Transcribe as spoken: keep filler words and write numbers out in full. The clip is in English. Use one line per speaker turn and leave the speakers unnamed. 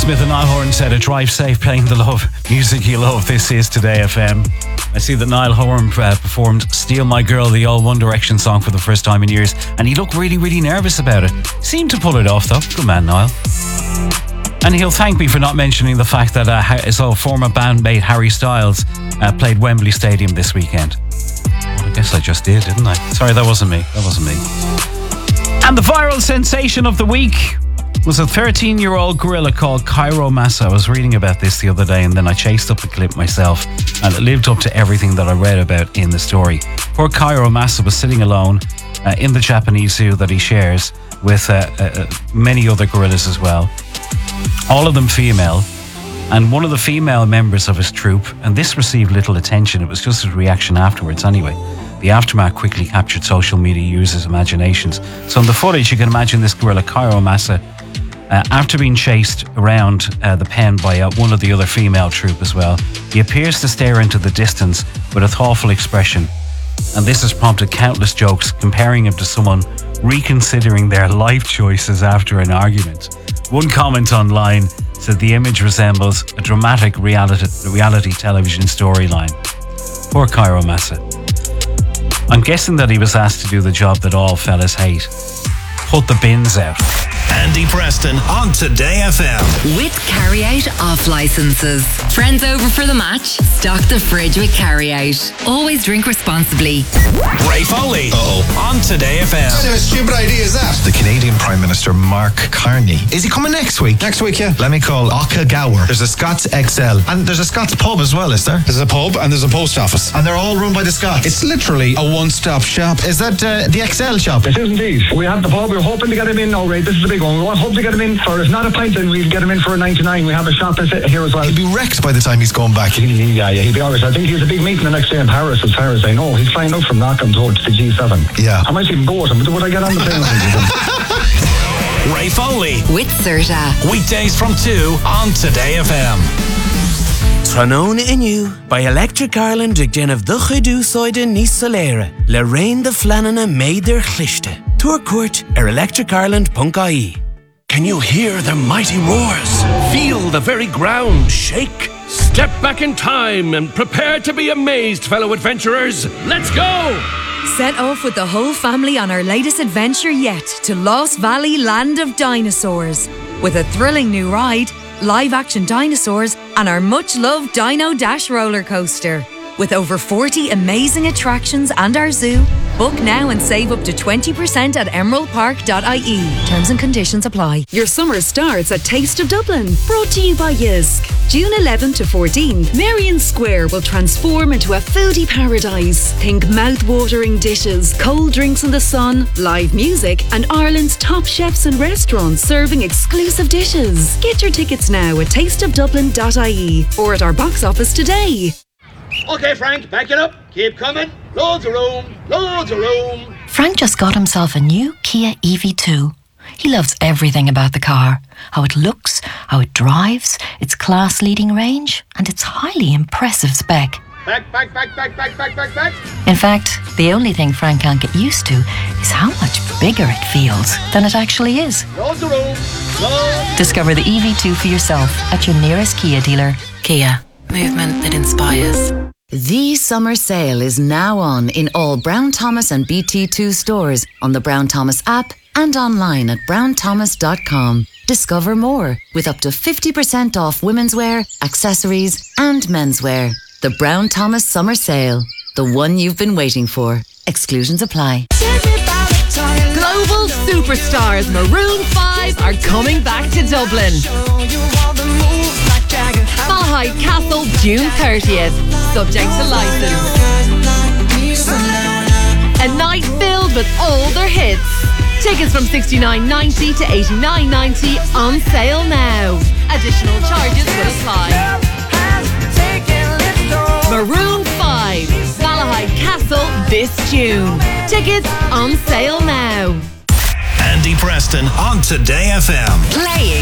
Smith and Niall Horan said, "A drive safe, playing the love music you love." This is Today F M. I see that Niall Horan uh, performed "Steal My Girl," the old One Direction song, for the first time in years, and he looked really, really nervous about it. Seemed to pull it off, though. Good man, Niall. And he'll thank me for not mentioning the fact that uh, his old former bandmate Harry Styles uh, played Wembley Stadium this weekend. Well, I guess I just did, didn't I? Sorry, that wasn't me. That wasn't me. And the viral sensation of the week was a thirteen-year-old gorilla called Cairo Massa. I was reading about this the other day, and then I chased up the clip myself, and it lived up to everything that I read about in the story. Poor Cairo Massa was sitting alone uh, in the Japanese zoo that he shares with uh, uh, many other gorillas as well. All of them female, and one of the female members of his troop, and this received little attention. It was just his reaction afterwards anyway. The aftermath quickly captured social media users' imaginations. So in the footage, you can imagine this gorilla, Cairo Massa, Uh, after being chased around uh, the pen by uh, one of the other female troop as well, he appears to stare into the distance with a thoughtful expression. And this has prompted countless jokes comparing him to someone reconsidering their life choices after an argument. One comment online said the image resembles a dramatic reality, reality television storyline. Poor Cairo Massa. I'm guessing that he was asked to do the job that all fellas hate. Put the bins out.
Andy Preston on Today F M.
With carry-out off licenses. Friends over for the match? Stock the fridge with carry-out. Always drink responsibly.
Ray Foley. Uh-oh. On Today F M.
What kind of stupid idea is that?
The Canadian Prime Minister Mark Carney. Is he coming next week?
Next week, yeah.
Let me call Oka Gower. There's a Scots X L. And there's a Scots pub as well, is there?
There's a pub and there's a post office.
And they're all run by the Scots.
It's literally a one-stop shop.
Is that uh, the X L shop?
It is indeed. We have the pub. We're hoping to get him in now, Ray. This is a big one. We want hope to get him in for, if not a pint, then we'll get him in for a ninety-nine. We have a shop here as well.
He'll be wrecked by the time he's going back.
He, he, yeah, yeah, he'll be alright. I think he has a big meeting the next day in Paris, as far as I know. He's flying out from Knockholm to the G seven.
Yeah.
I might even go with him, but would I get on the plane with him?
Ray Foley.
With Serta.
Weekdays from two on Today F M.
Tranón Inu by Electric Ireland ag déanamh do chuidú sóide níos soléire le rain de flanana méidir chlichte. Tour court ar electric ireland dot I E.
Can you hear their mighty roars? Feel the very ground shake? Step back in time and prepare to be amazed, fellow adventurers. Let's go!
Set off with the whole family on our latest adventure yet to Lost Valley Land of Dinosaurs. With a thrilling new ride, live-action dinosaurs, and our much-loved Dino Dash roller coaster. With over forty amazing attractions and our zoo, book now and save up to twenty percent at emerald park dot I E. Terms and conditions apply.
Your summer starts at Taste of Dublin, brought to you by Yisk. June eleventh to fourteenth, Marion Square will transform into a foodie paradise. Think mouth-watering dishes, cold drinks in the sun, live music, and Ireland's top chefs and restaurants serving exclusive dishes. Get your tickets now at taste of dublin dot I E or at our box office today.
Okay, Frank, back it up. Keep coming. Loads of room. Loads of room.
Frank just got himself a new Kia E V two. He loves everything about the car. How it looks, how it drives, its class-leading range, and its highly impressive spec.
Back, back, back, back, back, back, back, back.
In fact, the only thing Frank can't get used to is how much bigger it feels than it actually is.
Loads of room. Loads.
Discover the E V two for yourself at your nearest Kia dealer.
Kia. Movement that inspires.
The summer sale is now on in all Brown Thomas and B T two stores, on the Brown Thomas app and online at brown thomas dot com. Discover more with up to fifty percent off women's wear, accessories and menswear. The Brown Thomas Summer Sale. The one you've been waiting for. Exclusions apply.
Global superstars Maroon five are coming back to Dublin. Malahide Castle, June thirtieth. Subject to licence. A night filled with all their hits. Tickets from sixty-nine ninety to eighty-nine ninety on sale now. Additional charges will apply. Maroon five, Malahide Castle this June. Tickets on sale now.
Andy Preston on Today F M.
Playing